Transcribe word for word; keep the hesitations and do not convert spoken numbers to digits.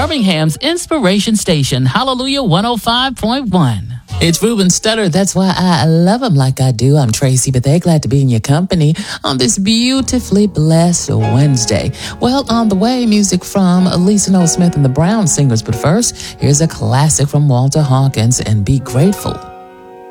Birmingham's Inspiration Station, Hallelujah one oh five point one. It's Ruben Studdard. That's why I love him like I do. I'm Tracy Bethea. Glad to be in your company on this beautifully blessed Wednesday. Well, on the way, music from Lisa Noel Smith and the Brown Singers. But first, here's a classic from Walter Hawkins and Be Grateful.